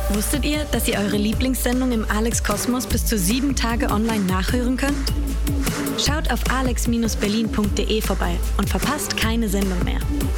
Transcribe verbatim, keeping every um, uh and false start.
Wusstet ihr, dass ihr eure Lieblingssendung im Alex Kosmos bis zu sieben Tage online nachhören könnt? Schaut auf alex Bindestrich berlin Punkt de vorbei und verpasst keine Sendung mehr.